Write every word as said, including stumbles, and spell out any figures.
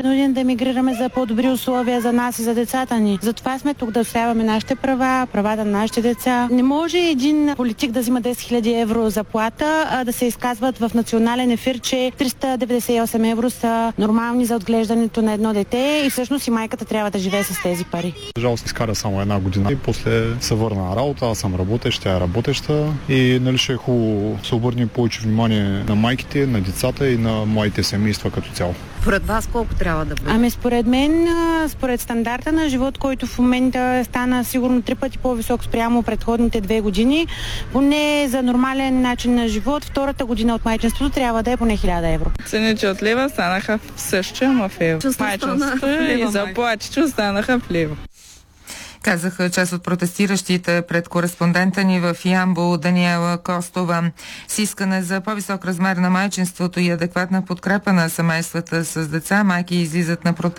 принудени да емигрираме за по-добри условия за нас и за децата ни. Затова сме тук да отстояваме нашите права, правата на нашите деца. Не може един политик да взима десет хиляди евро заплата, а да се изказват в национален ефир, че триста деветдесет и осем евро са нормални за отглеждането на едно дете и всъщност и майката трябва да живее с тези пари. Жалост изкара само една година и после се върна на работа, аз съм работещ, тя е работеща и нали ще е хубаво се обърне повече внимание на майките, на децата и на младите семейства като цяло. Според вас колко трябва да бъде? Ами според мен, според стандарта на живот, който в момента стана сигурно три пъти по-висок спрямо предходните две години, поне за нормален начин на живот, втората година от майчинството трябва да е поне хиляда евро. Цените от лева станаха в същия, ама в евро. Майчинството и заплатите останаха в лева. Казаха част от протестиращите пред кореспондента ни в Ямбол Даниела Костова. С искане за по-висок размер на майчинството и адекватна подкрепа на семействата с деца, майки излизат на протест